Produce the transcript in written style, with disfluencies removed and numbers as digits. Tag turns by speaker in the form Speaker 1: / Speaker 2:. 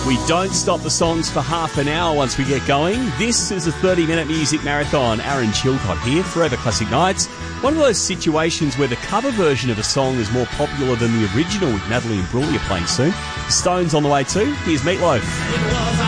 Speaker 1: We don't stop the songs for half an hour once we get going. This is a 30-minute music marathon. Aaron Chilcott here, Forever Classic Nights. One of those situations where the cover version of a song is more popular than the original, with Natalie Imbruglia playing soon. The Stones on the way too. Here's Meatloaf.